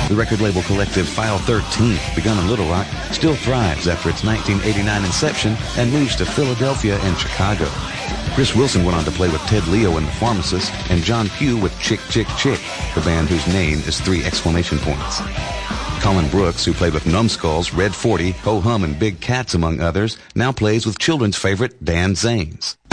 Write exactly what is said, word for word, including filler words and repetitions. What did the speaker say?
The record label collective File thirteen, begun in Little Rock, still thrives after its nineteen eighty-nine inception and moves to Philadelphia and Chicago. Chris Wilson went on to play with Ted Leo and the Pharmacists and John Pugh with Chick, Chick, Chick, the band whose name is three exclamation points. Colin Brooks, who played with Numbskulls, Red forty, Ho Hum, and Big Cats, among others, now plays with children's favorite Dan Zanes.